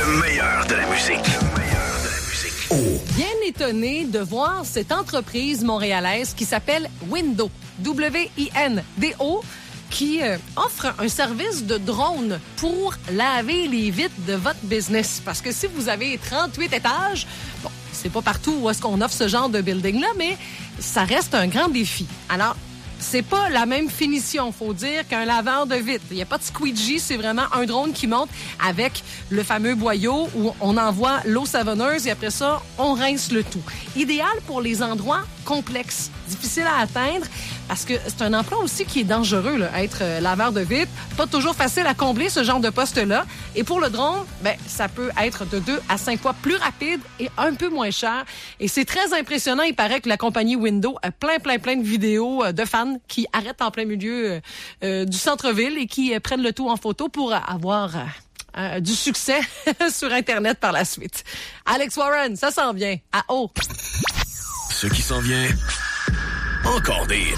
Le meilleur de la musique. Bien étonné de voir cette entreprise montréalaise qui s'appelle Windo, W-I-N-D-O, qui offre un service de drone pour laver les vitres de votre business. Parce que si vous avez 38 étages, bon, c'est pas partout où est-ce qu'on offre ce genre de building-là, mais ça reste un grand défi. Alors, c'est pas la même finition, faut dire, qu'un laveur de vitres. Il n'y a pas de squeegee, c'est vraiment un drone qui monte avec le fameux boyau où on envoie l'eau savonneuse et après ça, on rince le tout. Idéal pour les endroits complexes, difficiles à atteindre, parce que c'est un emploi aussi qui est dangereux, là, être laveur de vitres. Pas toujours facile à combler ce genre de poste-là. Et pour le drone, ben, ça peut être de 2 à 5 fois plus rapide et un peu moins cher. Et c'est très impressionnant. Il paraît que la compagnie Windo a plein de vidéos de fans qui arrêtent en plein milieu du centre-ville et qui prennent le tout en photo pour avoir du succès sur Internet par la suite. Alex Warren, ça s'en vient. À haut. Ce qui s'en vient, encore des hits.